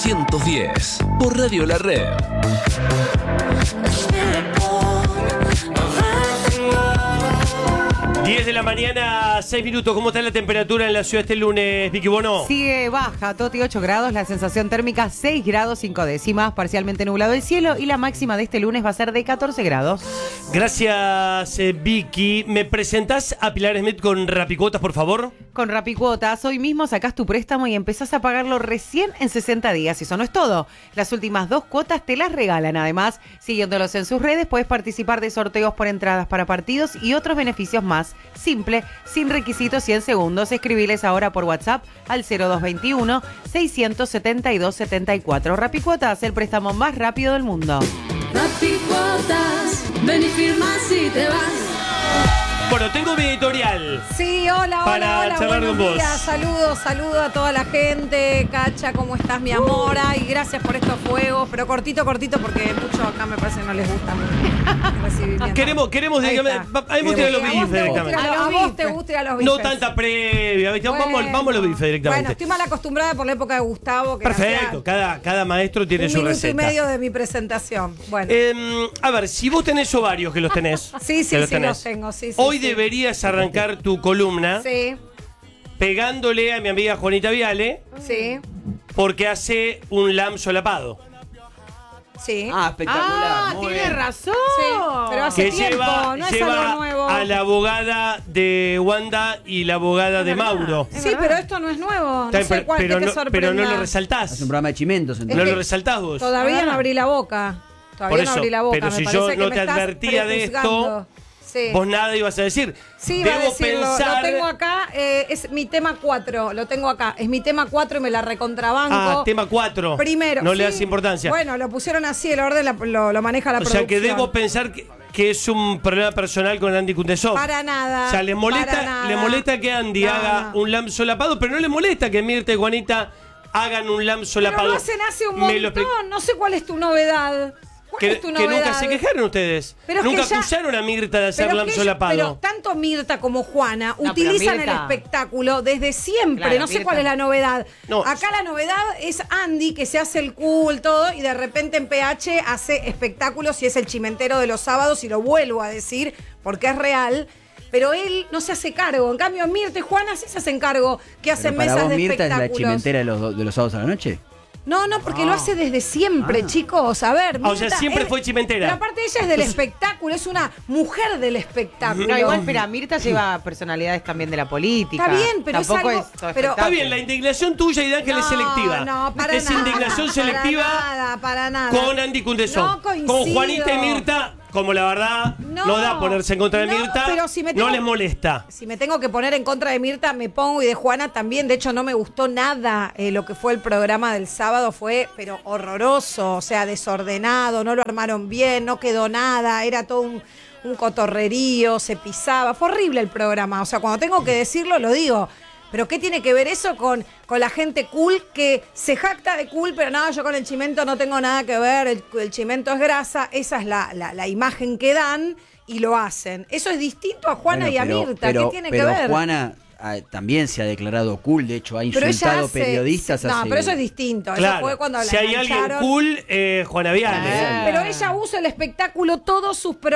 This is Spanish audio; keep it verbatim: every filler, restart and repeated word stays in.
ochocientos diez por Radio La Red. diez de la mañana, seis minutos. ¿Cómo está la temperatura en la ciudad este lunes, Vicky Bono? Sigue baja, Toti, ocho grados, la sensación térmica seis grados cinco décimas, parcialmente nublado el cielo y la máxima de este lunes va a ser de catorce grados. Gracias, eh, Vicky. ¿Me presentás a Pilar Smith con Rapicuotas, por favor? Con Rapicuotas, hoy mismo sacás tu préstamo y empezás a pagarlo recién en sesenta días. Y eso no es todo. Las últimas dos cuotas te las regalan. Además, siguiéndolos en sus redes, puedes participar de sorteos por entradas para partidos y otros beneficios más. Simple, sin requisitos y en segundos. Escribiles ahora por WhatsApp al cero dos veintiuno, seiscientos setenta y dos setenta y cuatro. Rapicuotas, el préstamo más rápido del mundo. Rapicuotas, ven y firma si te vas. Bueno, tengo mi editorial. Sí, hola, para hola, hola, charlar buenos con vos. días, saludos, saludos a toda la gente. Cacha, ¿cómo estás, mi amor? Ay, gracias por estos fuegos, pero cortito, cortito, porque mucho acá me parece que no les gusta el recibimiento. Queremos, queremos, Ahí dígame, está. va- a mí me gusta los A vos bifes te gusta directamente. a vos te gusta ir a los bifes. No tanta previa, ¿viste? Vamos, Bueno. vamos a los bifes Bueno, directamente. estoy mal acostumbrada por la época de Gustavo. Que Perfecto, hacía cada, cada maestro tiene un su minuto receta. y medio de mi presentación. Bueno. Eh, a ver, si vos tenés ovarios, que los tenés. Sí, sí, que sí, los tengo, sí, sí, Hoy sí. deberías arrancar tu columna Sí, pegándole a mi amiga Juanita Viale sí, porque hace un lam solapado. sí. Ah, espectacular. Ah, muy tiene bien. razón. Sí, pero hace Que tiempo, lleva, no es lleva algo nuevo. a la abogada de Wanda y la abogada de Mauro. Sí, pero esto no es nuevo. No Está bien, sé pero, cuál pero que te no, sorprenda. pero no lo resaltás. Es un programa de chimentos, No entonces. lo resaltás vos. Todavía Ah. no abrí la boca. Todavía Por no eso, abrí la boca. pero me si parece yo que no me te estás advertía de esto, prejuzgando. Sí. Vos nada ibas a decir. Sí, va a Debo decirlo. pensar. Lo tengo acá, eh, es mi tema cuatro. Lo tengo acá. Es mi tema cuatro y me la recontrabanco. Ah, tema cuatro. Primero. No le sí. das importancia. Bueno, lo pusieron así, el orden la- lo, lo maneja la o producción. sea que debo pensar que, que es un problema personal con Andy Kundesov. Para nada. O sea, le para molesta, nada. le molesta que Andy No, haga no. un lam solapado, pero no le molesta que Mirta y Juanita hagan un lam Pero solapado. lo hacen hace un Me lo expli- montón. No sé cuál es tu novedad. ¿Cuál Que, es tu que novedad? nunca se quejaron ustedes. Pero es nunca que ya- acusaron a Mirta de hacer Pero lam que solapado. ellos- Pero tanto Mirta como Juana pero utilizan Mirta- el espectáculo desde siempre. Claro, no sé Mirta. cuál es la novedad. No. Acá la novedad es Andy, que se hace el cool todo y de repente en P H hace espectáculos y es el chimentero de los sábados y lo vuelvo a decir porque es real. Pero él no se hace cargo. En cambio, Mirta y Juana sí se hacen cargo que hacen Pero para mesas vos, de Mirta, es la espectáculos. chimentera de los, de los sábados a la noche. No, no, porque lo hace desde siempre, Ah. chicos. A ver, Ah, o sea, Mirta siempre es- fue chimentera. Pero aparte ella es del espectáculo, es una mujer del espectáculo. No, igual, espera, Mirta lleva personalidades también de la política. Está bien, pero es Tampoco algo- es todo pero- espectáculo. Está bien, la indignación tuya y de Ángel es No, selectiva. No, para es nada. indignación selectiva Para nada, para nada. con Andy Kundesov. No coincido. Con Juanita y Mirta, como la verdad No, no da ponerse en contra de no, Mirta, pero si me no tengo- les molesta. Si me tengo que poner en contra de Mirta, me pongo y de Juana también. De hecho, no me gustó nada eh, lo que fue el programa del sábado. Fue, pero horroroso. O sea, desordenado, no lo armaron bien, no quedó nada. Era todo un, un cotorrerío, se pisaba. Fue horrible el programa. O sea, cuando tengo que decirlo, lo digo. Pero ¿qué tiene que ver eso con, con la gente cool que se jacta de cool, pero nada, yo con el chimento no tengo nada que ver, el, el chimento es grasa? Esa es la, la, la imagen que dan y lo hacen. Eso es distinto a Juana Bueno, y a pero- Mirta. pero- ¿Qué tiene pero que ver? Juana ah, también se ha declarado cool, de hecho, ha Pero ella insultado hace- periodistas. No, hace- pero eso es distinto. Eso Claro, fue cuando la si hay alguien engancharon. cool, eh, Juana Viale. Ah. Pero ella usa el espectáculo, todos sus